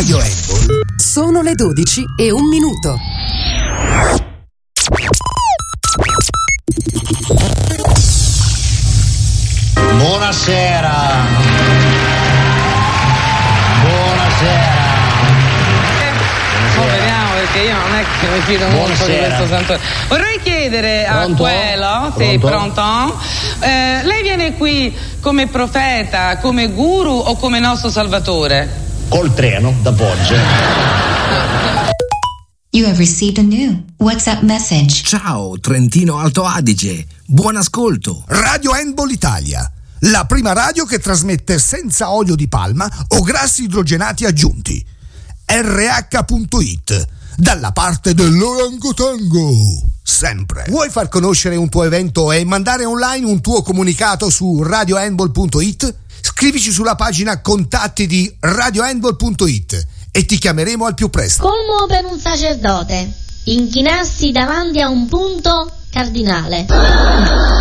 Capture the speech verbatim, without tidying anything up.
Radio Handball. Sono le dodici e un minuto. Buonasera. Buonasera. Oh, vediamo, perché io non è che mi fido molto di questo santore. Vorrei chiedere Pronto? a quello, sì, Pronto? pronto? Eh, lei viene qui come profeta, come guru o come nostro salvatore? Col treno da Foggia. You have received a new WhatsApp message. Ciao Trentino Alto Adige, buon ascolto. Radio Handball Italia, la prima radio che trasmette senza olio di palma o grassi idrogenati aggiunti. erre acca punto it, dalla parte dell'orangotango, sempre. Vuoi far conoscere un tuo evento e mandare online un tuo comunicato su radio handball punto it? Scrivici sulla pagina contatti di radio handball punto it e ti chiameremo al più presto. Colmo per un sacerdote: inchinarsi davanti a un punto cardinale.